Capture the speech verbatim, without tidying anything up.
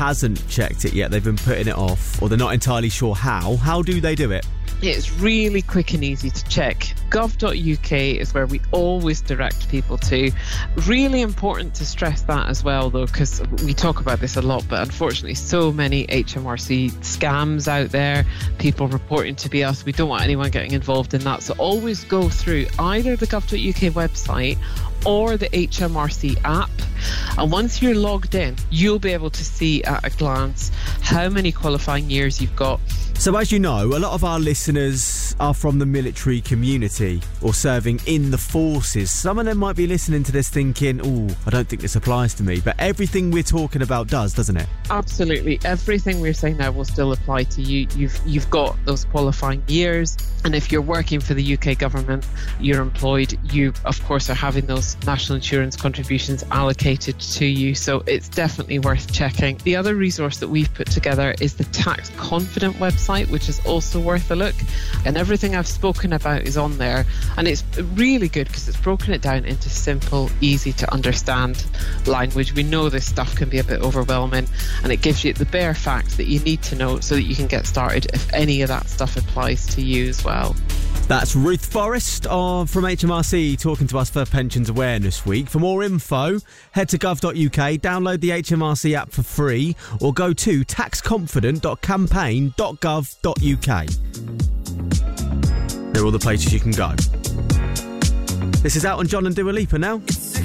hasn't checked it yet, they've been putting it off, or they're not entirely sure how, how do they do it? It's really quick and easy to check. gov dot U K is where we always direct people to. Really important to stress that as well, though, because we talk about this a lot, but unfortunately so many H M R C scams out there, people reporting to be us. We don't want anyone getting involved in that. So always go through either the gov dot U K website or the H M R C app. And once you're logged in, you'll be able to see at a glance how many qualifying years you've got. So as you know, a lot of our listeners are from the military community or serving in the forces. Some of them might be listening to this thinking, oh, I don't think this applies to me. But everything we're talking about does, doesn't it? Absolutely. Everything we're saying now will still apply to you. You've you've got those qualifying years. And if you're working for the U K government, you're employed, you, of course, are having those national insurance contributions allocated to you. So it's definitely worth checking. The other resource that we've put together is the Tax Confident website, which is also worth a look. And everything I've spoken about is on there. And it's really good because it's broken it down into simple, easy to understand language. We know this stuff can be a bit overwhelming, and it gives you the bare facts that you need to know so that you can get started if any of that stuff applies to you as well. That's Ruth Forrest uh, from H M R C talking to us for Pensions Awareness Week. For more info, head to gov dot U K, download the H M R C app for free, or go to tax confident dot campaign dot gov dot U K. They're all the places you can go. This is out on John and Dua Lipa now.